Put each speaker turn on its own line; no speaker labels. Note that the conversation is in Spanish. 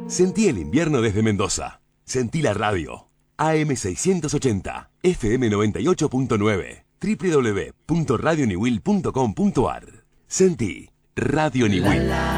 Sentí el invierno desde Mendoza. Sentí la radio. AM680, FM 98.9, www.radioniwil.com.ar. Sentí Radio Niwil.